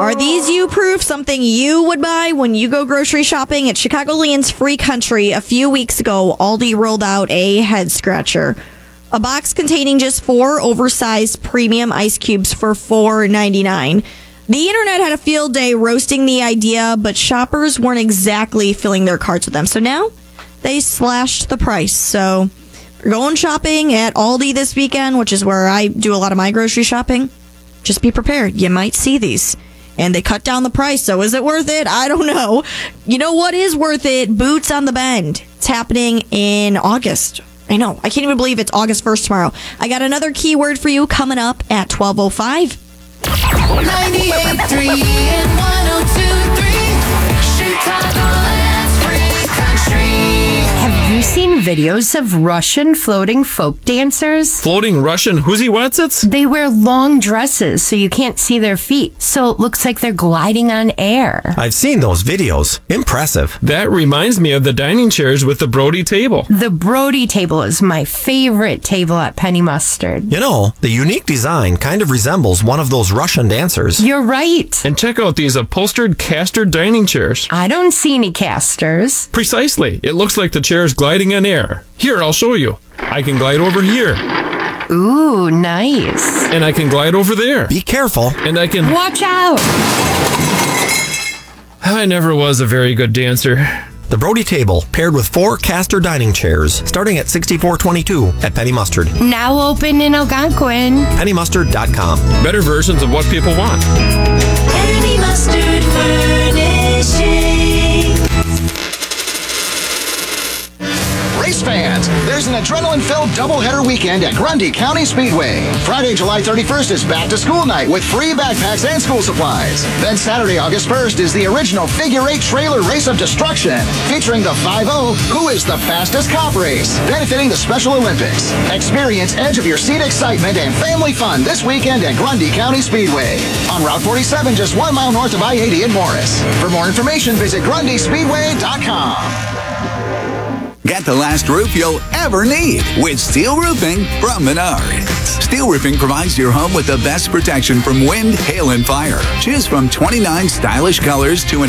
Are these you proof? Something you would buy when you go grocery shopping? At Chicagoland's Free Country, a few weeks ago, Aldi rolled out a head scratcher. A box containing just 4 oversized premium ice cubes for $4.99. The internet had a field day roasting the idea, but shoppers weren't exactly filling their carts with them. So now they slashed the price. So if you're going shopping at Aldi this weekend, which is where I do a lot of my grocery shopping, just be prepared. You might see these. And they cut down the price. So is it worth it? I don't know. You know what is worth it? Boots on the Bend. It's happening in August. I know. I can't even believe it's August 1st tomorrow. I got another keyword for you coming up at 12:05. 98.3 and 102.3 Chicagoland's Free Country. Have you seen videos of Russian floating folk dancers? Floating Russian whoozy-watsits? They wear long dresses so you can't see their feet, so it looks like they're gliding on air. I've seen those videos. Impressive. That reminds me of the dining chairs with the Brody table. The Brody table is my favorite table at Penny Mustard. You know, the unique design kind of resembles one of those Russian dancers. You're right. And check out these upholstered caster dining chairs. I don't see any casters. Precisely. It looks like the chair's gliding on air. Here, I'll show you. I can glide over here. Ooh, nice. And I can glide over there. Be careful. And I can... Watch out! I never was a very good dancer. The Brody table, paired with 4 caster dining chairs, starting at $64.22 at Penny Mustard. Now open in Algonquin. PennyMustard.com. Better versions of what people want. Penny Mustard Furnishing. Race fans, there's an adrenaline-filled doubleheader weekend at Grundy County Speedway. Friday, July 31st is back to school night with free backpacks and school supplies. Then Saturday, August 1st is the original Figure 8 Trailer Race of Destruction, featuring the 5-0 Who is the Fastest Cop Race, benefiting the Special Olympics. Experience edge of your seat excitement and family fun this weekend at Grundy County Speedway. On Route 47, just 1 mile north of I-80 in Morris. For more information, visit GrundySpeedway.com. Get the last roof you'll ever need with Steel Roofing from Menards. Steel Roofing provides your home with the best protection from wind, hail, and fire. Choose from 29 stylish colors to